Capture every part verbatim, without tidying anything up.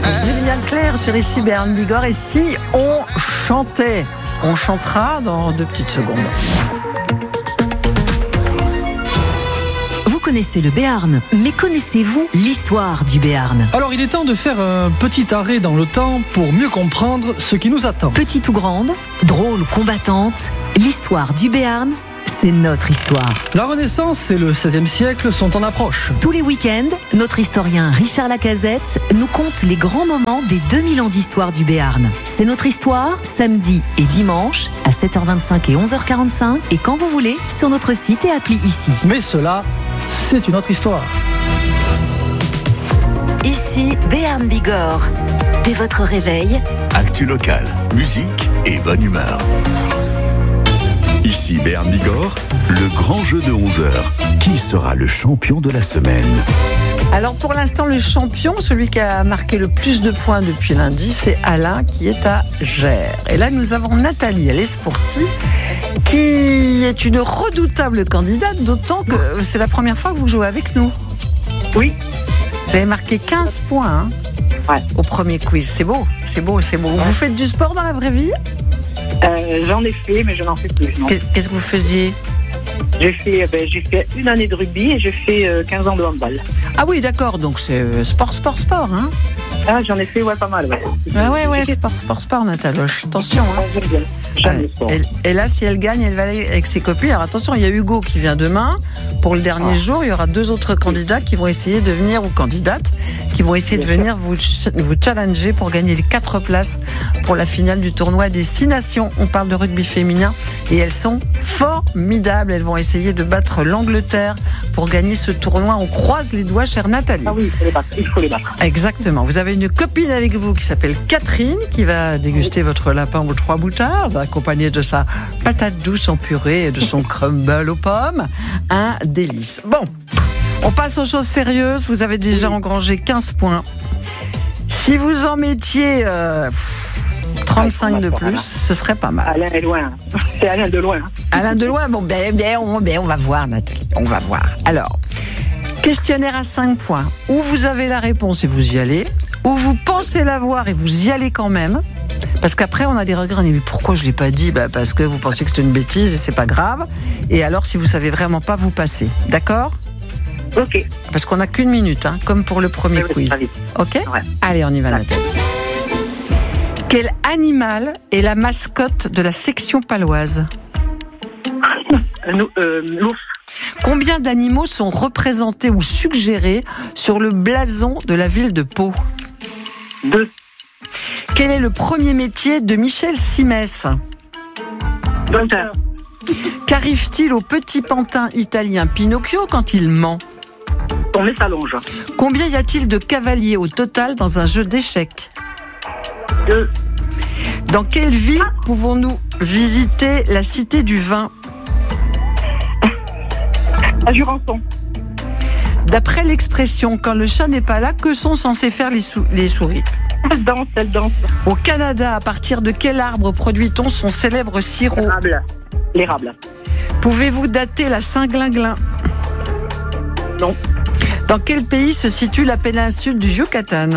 Julien Clerc sur ici Béarn Bigorre. Et si on chantait? On chantera dans deux petites secondes. Vous connaissez le Béarn, mais connaissez-vous l'histoire du Béarn? Alors il est temps de faire un petit arrêt dans le temps pour mieux comprendre ce qui nous attend. Petite ou grande, drôle ou combattante, l'histoire du Béarn, c'est notre histoire. La Renaissance et le seizième siècle sont en approche. Tous les week-ends, notre historien Richard Lacazette nous conte les grands moments des deux mille ans d'histoire du Béarn. C'est notre histoire, samedi et dimanche, à sept heures vingt-cinq et onze heures quarante-cinq, et quand vous voulez, sur notre site et appli ici. Mais cela, c'est une autre histoire. Ici, Béarn Bigorre. Dès votre réveil, actu locale, musique et bonne humeur. Ici Béarn Bigorre, le grand jeu de onze heures. Qui sera le champion de la semaine? Alors pour l'instant, le champion, celui qui a marqué le plus de points depuis lundi, c'est Alain qui est à Gers. Et là, nous avons Nathalie, elle est sportive, qui est une redoutable candidate, d'autant que c'est la première fois que vous jouez avec nous. Oui. Vous avez marqué quinze points hein, ouais. au premier quiz. C'est beau, c'est beau, c'est beau. Vous faites du sport dans la vraie vie? euh, J'en ai fait, mais je n'en fais plus. Non. Qu'est-ce que vous faisiez? J'ai fait, ben, j'ai fait une année de rugby et j'ai fait euh, quinze ans de handball. Ah oui, d'accord, donc c'est euh, sport, sport, sport. Hein. Ah, j'en ai fait ouais, pas mal. Ouais, ah, ouais, ouais, sport, sport, sport, Nataloche. Attention. Hein. J'aime bien. J'aime le sport. Et, et là, si elle gagne, elle va aller avec ses copines. Alors attention, il y a Hugo qui vient demain. Pour le dernier ah. jour, il y aura deux autres candidats qui vont essayer de venir, ou candidates, qui vont essayer bien de venir vous, vous challenger pour gagner les quatre places pour la finale du tournoi des six nations. On parle de rugby féminin et elles sont formidables. Elles vont essayer de battre l'Angleterre pour gagner ce tournoi. On croise les doigts, chère Nathalie. Ah oui, il faut les battre. Il faut les battre. Exactement. Vous avez une copine avec vous qui s'appelle Catherine qui va déguster oui. votre lapin aux trois moutardes, accompagné de sa patate douce en purée et de son crumble aux pommes. Un délice. Bon, on passe aux choses sérieuses. Vous avez déjà oui. engrangé quinze points. Si vous en mettiez euh, trente-cinq de plus, ce serait pas mal. Alain est loin. C'est Alain de loin. Alain de loin, bon, ben, ben, on, ben, on va voir, Nathalie. On va voir. Alors, questionnaire à cinq points. Où vous avez la réponse et vous y allez. Où vous pensez l'avoir et vous y allez quand même. Parce qu'après, on a des regrets. On dit, mais pourquoi je ne l'ai pas dit? Bah, parce que vous pensiez que c'était une bêtise et c'est pas grave. Et alors, si vous savez vraiment pas, vous passez. D'accord? Ok. Parce qu'on n'a qu'une minute, hein, comme pour le premier oui, quiz. Ok ouais. Allez, on y va, Nathalie. Quel animal est la mascotte de la section paloise? euh, L'ours. Combien d'animaux sont représentés ou suggérés sur le blason de la ville de Pau? Deux. Quel est le premier métier de Michel Simès? Docteur. Qu'arrive-t-il au petit pantin italien Pinocchio quand il ment? On met sa longe. Combien y a-t-il de cavaliers au total dans un jeu d'échecs? Deux. Dans quelle ville pouvons-nous visiter la cité du vin? À Jurançon. D'après l'expression, quand le chat n'est pas là, que sont censés faire les, sou- les souris? Elle danse, elle danse. Au Canada, à partir de quel arbre produit-on son célèbre sirop? L'érable. L'érable. Pouvez-vous dater la Saint-Glinglin? Non. Dans quel pays se situe la péninsule du Yucatan?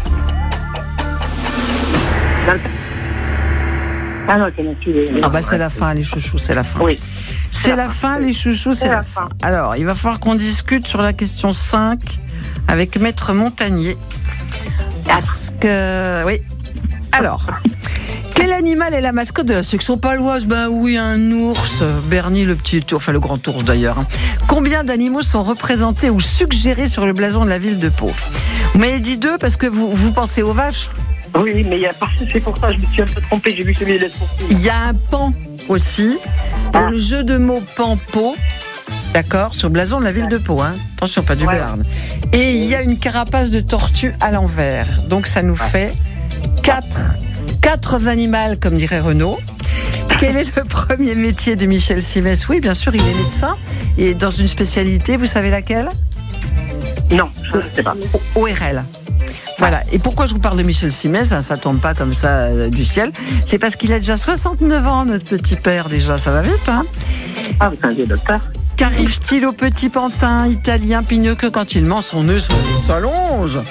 Dans le... Ah non, c'est naturel. Ah bah c'est la fin, les chouchous, c'est la fin. Oui. C'est, c'est la, la fin, fin, les chouchous, c'est, c'est la, la fin. fin. Alors, il va falloir qu'on discute sur la question cinq avec Maître Montagnier. Parce que... Oui. Alors, quel animal est la mascotte de la section paloise? Ben oui, un ours. Bernie, le petit... Enfin, le grand ours, d'ailleurs. Combien d'animaux sont représentés ou suggérés sur le blason de la ville de Pau? Vous m'avez dit deux parce que vous, vous pensez aux vaches? Oui, mais il y a pas... c'est pour ça que je me suis un peu trompée. J'ai vu celui de l'esprit. Il y a un pan aussi. Pour ah. le jeu de mots pan-Pau. D'accord, sur le blason de la ville de Pau, hein. Attention, pas du ouais. Béarn. Et il y a une carapace de tortue à l'envers. Donc ça nous ouais. fait quatre, quatre animaux, comme dirait Renaud. Quel est le premier métier de Michel Simès? Oui, bien sûr, il est médecin. Et dans une spécialité, vous savez laquelle? Non, je ne sais pas. O R L. Voilà. Et pourquoi je vous parle de Michel Simès, ça, ça tombe pas comme ça euh, du ciel, c'est parce qu'il a déjà soixante-neuf ans, notre petit père, déjà, ça va vite, hein. Ah, vous êtes un vieux docteur. Qu'arrive-t-il au petit pantin italien Pinocchio quand il ment son nœud s'allonge?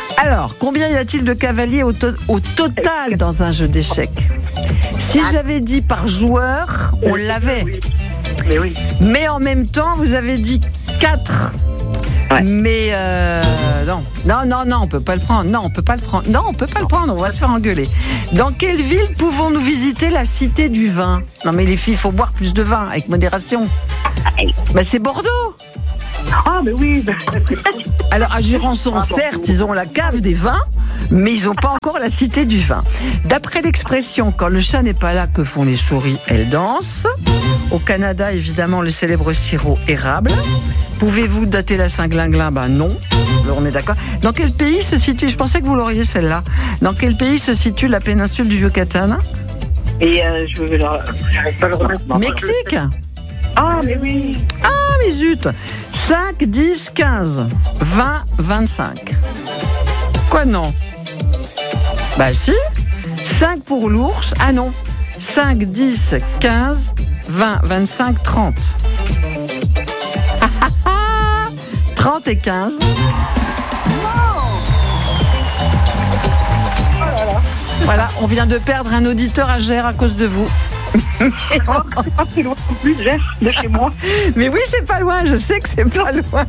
Alors, combien y a-t-il de cavaliers au, to- au total dans un jeu d'échecs? Si j'avais dit par joueur, on l'avait. Oui. Mais oui. Mais en même temps, vous avez dit quatre. Ouais. Mais euh, non, non, non, non, on peut pas le prendre. Non, on peut pas le prendre. Non, on peut pas le prendre. On va se faire engueuler. Dans quelle ville pouvons-nous visiter la cité du vin? Non, mais les filles, il faut boire plus de vin avec modération. Ben, c'est Bordeaux. Ah, mais oui. Alors à Jurançon, certes, ils ont la cave des vins, mais ils n'ont pas encore la cité du vin. D'après l'expression, quand le chat n'est pas là, que font les souris? Elles dansent. Au Canada, évidemment, le célèbre sirop érable. Pouvez-vous dater la Saint-Glinglin? Ben non. Alors, on est d'accord. Dans quel pays se situe, je pensais que vous l'auriez celle-là, dans quel pays se situe la péninsule du Yucatan? Et euh, je vais leur... j'arrive pas à le remettre. Mexique. Ah, mais oui. Ah, mais zut. cinq, dix, quinze, vingt, vingt-cinq. Quoi non? Bah si. cinq pour l'ours. Ah non. cinq, dix, quinze, vingt, vingt-cinq, trente. trente et quinze. Voilà, on vient de perdre un auditeur à Gers à cause de vous. C'est pas très loin en plus, Gers, de chez moi. Mais oui, c'est pas loin, je sais que c'est pas loin.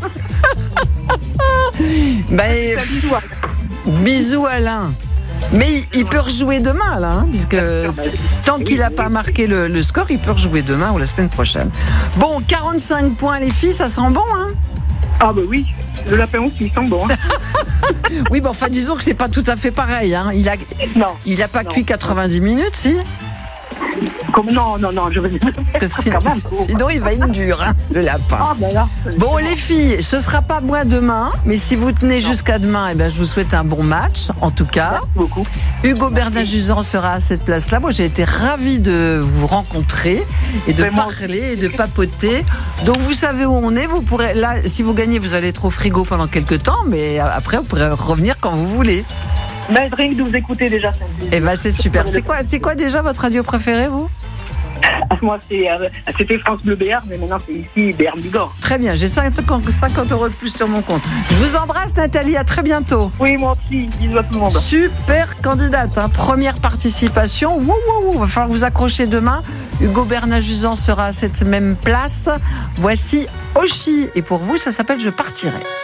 Ben, Bisous. bisous Alain. Mais il, il peut rejouer demain, là, hein, puisque tant qu'il n'a pas marqué le, le score, il peut rejouer demain ou la semaine prochaine. Bon, quarante-cinq points les filles, ça sent bon, hein? Ah, bah oui. Le lapin aussi, il sent bon. Hein. Oui, bon, enfin, disons que c'est pas tout à fait pareil, hein. Il a, Non. il a pas Non. cuit quatre-vingt-dix minutes, si? Comme non, non, non, je veux dire. Que sinon, Quand même. sinon, il va être dur, hein, le lapin. Ah, ben là. Bon, les filles, ce sera pas moi demain, mais si vous tenez jusqu'à demain, eh ben, je vous souhaite un bon match, en tout cas. Merci beaucoup. Hugo Bernard-Juzan sera à cette place-là. Moi, j'ai été ravie de vous rencontrer et de Mais moi parler et de papoter. Donc, vous savez où on est. Vous pourrez, là, si vous gagnez, vous allez être au frigo pendant quelques temps, mais après, vous pourrez revenir quand vous voulez. Mais rien que de vous écouter déjà. Eh ben, c'est super. C'est quoi, c'est quoi déjà votre radio préférée, vous? Moi, c'est, euh, c'était France Bleu Béarn, mais maintenant c'est ici Béarn Bigorre. Très bien, j'ai cinquante euros de plus sur mon compte. Je vous embrasse, Nathalie, à très bientôt. Oui, moi aussi, bisous à tout le monde. Super candidate, hein. Première participation. Wouh, wouh, wouh. Va falloir vous accrocher demain. Hugo Bernard-Juzan sera à cette même place. Voici Oshi. Et pour vous, ça s'appelle Je partirai.